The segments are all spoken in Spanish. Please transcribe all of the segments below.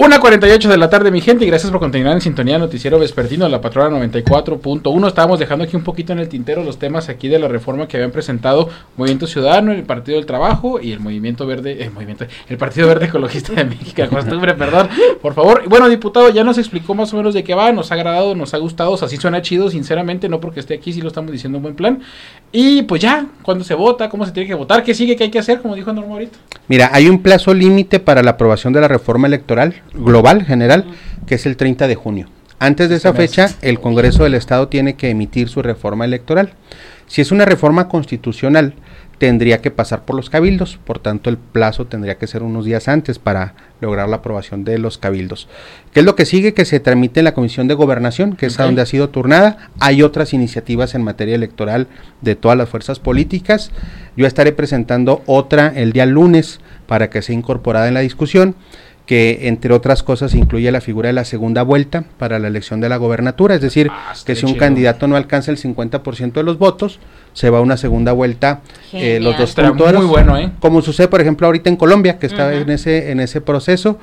1:48 de la tarde, mi gente, y gracias por continuar en sintonía Noticiero Vespertino de la Patrona 94.1. Estábamos dejando aquí un poquito en el tintero los temas aquí de la reforma que habían presentado Movimiento Ciudadano, el Partido del Trabajo y el Movimiento Verde, el Partido Verde Ecologista de México, costumbre, perdón, por favor. Bueno, diputado, ya nos explicó más o menos de qué va, nos ha agradado, nos ha gustado, o sea, sí suena chido, sinceramente, no porque esté aquí, sí lo estamos diciendo un buen plan. Y pues ya, ¿cuándo se vota? ¿Cómo se tiene que votar? ¿Qué sigue? ¿Qué hay que hacer? Como dijo Norma ahorita. Mira, hay un plazo límite para la aprobación de la reforma electoral global, general, que es el 30 de junio. Antes de esa fecha, el Congreso del Estado tiene que emitir su reforma electoral. Si es una reforma constitucional, tendría que pasar por los cabildos, por tanto el plazo tendría que ser unos días antes para lograr la aprobación de los cabildos. ¿Qué es lo que sigue? Que se tramite en la Comisión de Gobernación, que es a donde ha sido turnada. Hay otras iniciativas en materia electoral de todas las fuerzas políticas. Yo estaré presentando otra el día lunes para que sea incorporada en la discusión, que entre otras cosas incluye la figura de la segunda vuelta para la elección de la gobernatura, es decir, que si un candidato no alcanza el 50% de los votos, se va a una segunda vuelta, los dos puntos, muy bueno, como sucede por ejemplo ahorita en Colombia, que está en ese proceso,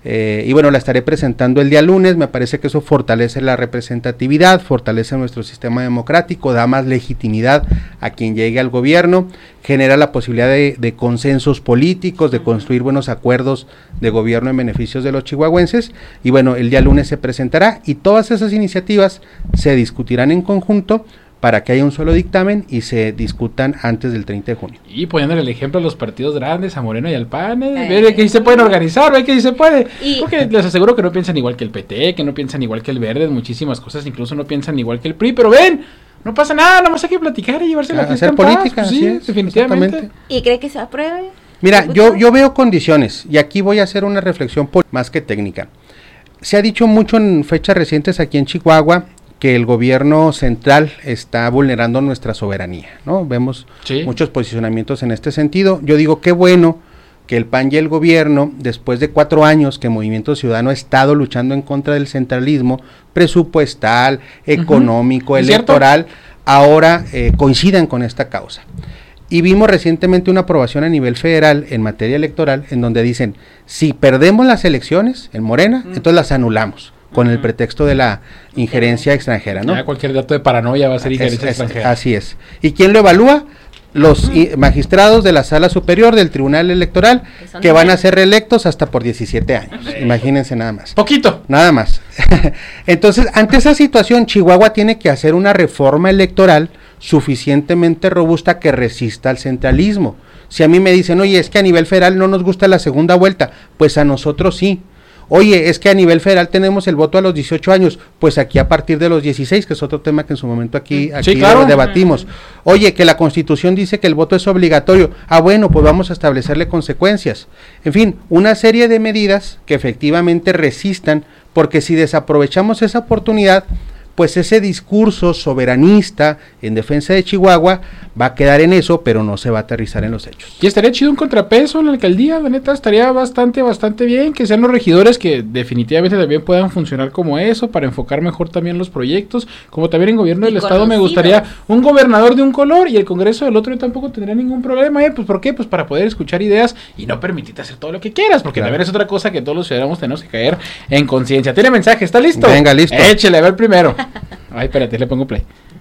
y bueno, la estaré presentando el día lunes. Me parece que eso fortalece la representatividad, fortalece nuestro sistema democrático, da más legitimidad a quien llegue al gobierno, genera la posibilidad de consensos políticos, de construir buenos acuerdos de gobierno en beneficios de los chihuahuenses, y bueno, el día lunes se presentará y todas esas iniciativas se discutirán en conjunto para que haya un solo dictamen y se discutan antes del 30 de junio. Y poniéndole el ejemplo a los partidos grandes, a Morena y al PAN, ve que sí se pueden organizar, ve que sí se puede. Porque les aseguro que no piensan igual que el PT, que no piensan igual que el Verde, en muchísimas cosas, incluso no piensan igual que el PRI, pero ven, no pasa nada, nada más hay que platicar y llevarse la fiesta en paz. Política, pues sí, definitivamente. ¿Y cree que se apruebe? Mira, yo veo condiciones, y aquí voy a hacer una reflexión más que técnica. Se ha dicho mucho en fechas recientes aquí en Chihuahua que el gobierno central está vulnerando nuestra soberanía, ¿no? Vemos muchos posicionamientos en este sentido. Yo digo, qué bueno que el PAN y el gobierno, después de 4 años que Movimiento Ciudadano ha estado luchando en contra del centralismo presupuestal, económico, electoral, ahora coincidan con esta causa. Y vimos recientemente una aprobación a nivel federal en materia electoral, en donde dicen, si perdemos las elecciones en Morena, entonces las anulamos, con el pretexto de la injerencia extranjera, ¿no? Ya cualquier dato de paranoia va a ser injerencia extranjera. Así es. ¿Y quién lo evalúa? Los magistrados de la Sala Superior del Tribunal Electoral, que van a ser reelectos hasta por 17 años. Imagínense nada más. Poquito. Nada más. Entonces, ante esa situación, Chihuahua tiene que hacer una reforma electoral suficientemente robusta que resista al centralismo. Si a mí me dicen, oye, es que a nivel federal no nos gusta la segunda vuelta, pues a nosotros sí. Oye, es que a nivel federal tenemos el voto a los 18 años, pues aquí a partir de los 16, que es otro tema que en su momento aquí debatimos. Oye, que la Constitución dice que el voto es obligatorio. Bueno, pues vamos a establecerle consecuencias. En fin, una serie de medidas que efectivamente resistan, porque si desaprovechamos esa oportunidad, pues ese discurso soberanista en defensa de Chihuahua va a quedar en eso, pero no se va a aterrizar en los hechos. Y estaría chido un contrapeso en la alcaldía, la neta, estaría bastante bien, que sean los regidores que definitivamente también puedan funcionar como eso, para enfocar mejor también los proyectos, como también en gobierno del estado me gustaría un gobernador de un color y el Congreso del otro. Yo tampoco tendría ningún problema, pues ¿por qué? Pues para poder escuchar ideas y no permitirte hacer todo lo que quieras, porque también es otra cosa que todos los ciudadanos tenemos que caer en conciencia. ¿Tiene mensaje? ¿Está listo? Venga, listo. Échele, a ver primero. Ay, espérate, le pongo play.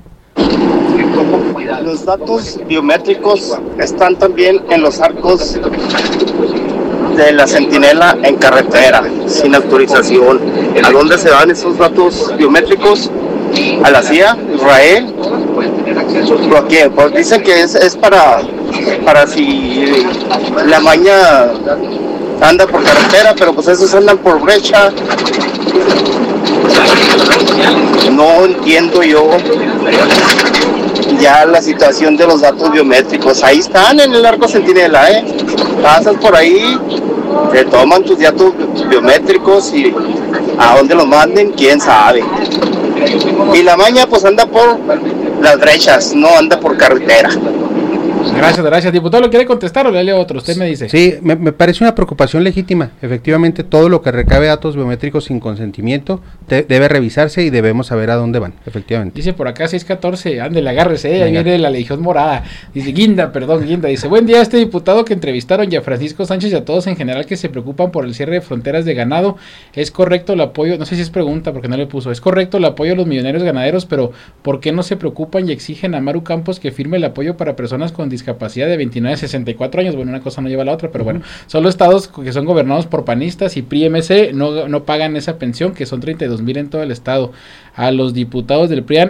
Los datos biométricos están también en los arcos de la Centinela en carretera, sin autorización. ¿A dónde se van esos datos biométricos? ¿A la CIA? ¿Israel? ¿Por qué? Pues dicen que es para si la maña anda por carretera, pero pues esos andan por brecha. No entiendo yo ya la situación de los datos biométricos. Ahí están en el arco Centinela, pasas por ahí, te toman tus datos biométricos y a dónde los manden, quién sabe. Y la maña pues anda por las brechas, no anda por carretera. Gracias. Diputado, ¿lo quiere contestar o le leo otro? Usted me dice. Sí, me parece una preocupación legítima. Efectivamente, todo lo que recabe datos biométricos sin consentimiento debe revisarse y debemos saber a dónde van, efectivamente. Dice por acá 614, ándele, agárrese, ahí viene la Legión Morada. Dice Guinda, dice, buen día a este diputado que entrevistaron y a Francisco Sánchez y a todos en general que se preocupan por el cierre de fronteras de ganado. ¿Es correcto el apoyo? No sé si es pregunta porque no le puso. ¿Es correcto el apoyo a los millonarios ganaderos? Pero ¿por qué no se preocupan y exigen a Maru Campos que firme el apoyo para personas con discapacidad de 29 a 64 años? Bueno, una cosa no lleva a la otra, pero bueno, solo estados que son gobernados por panistas y PRI-MC no pagan esa pensión, que son 32,000 en todo el estado. A los diputados del PRIAN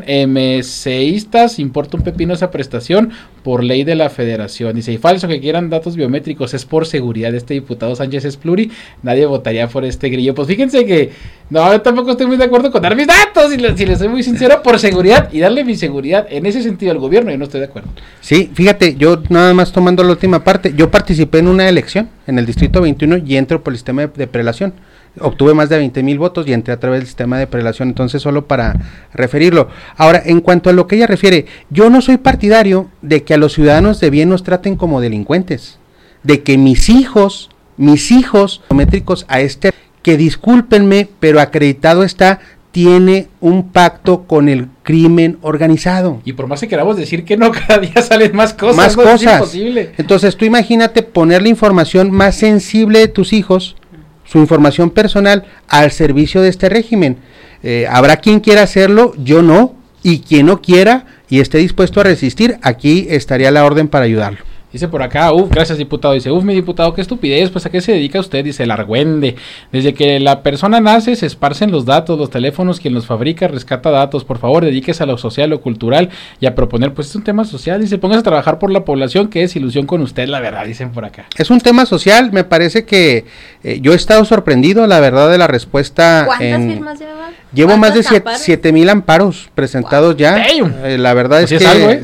MCistas importa un pepino esa prestación por ley de la federación. Dice, y falso que quieran datos biométricos, es por seguridad. Este diputado Sánchez es pluri, nadie votaría por este grillo. Pues fíjense que no, yo tampoco estoy muy de acuerdo con dar mis datos, si les soy muy sincero, por seguridad y darle mi seguridad en ese sentido al gobierno, yo no estoy de acuerdo. Sí, fíjate, yo nada más tomando la última parte, yo participé en una elección en el distrito 21 y entro por el sistema de prelación. Obtuve más de 20,000 votos y entré a través del sistema de prelación, entonces solo para referirlo. Ahora, en cuanto a lo que ella refiere, yo no soy partidario de que a los ciudadanos de bien nos traten como delincuentes, de que mis hijos biométricos que discúlpenme, pero acreditado está, tiene un pacto con el crimen organizado. Y por más que queramos decir que no, cada día salen más cosas. Más cosas. Es imposible. Entonces tú imagínate poner la información más sensible de tus hijos, su información personal, al servicio de este régimen. Habrá quien quiera hacerlo, yo no, y quien no quiera y esté dispuesto a resistir, aquí estaría la orden para ayudarlo. Dice por acá, gracias diputado, dice, mi diputado, qué estupidez, pues a qué se dedica usted, dice el argüende. Desde que la persona nace se esparcen los datos, los teléfonos, quien los fabrica rescata datos, por favor dedíquese a lo social, lo cultural y a proponer, pues es un tema social, dice, póngase a trabajar por la población, qué desilusión con usted, la verdad, dicen por acá. Es un tema social, me parece que yo he estado sorprendido, la verdad, de la respuesta. ¿Cuántas firmas lleva? Llevo más de 7,000 amparos presentados ya. La verdad pues es que algo,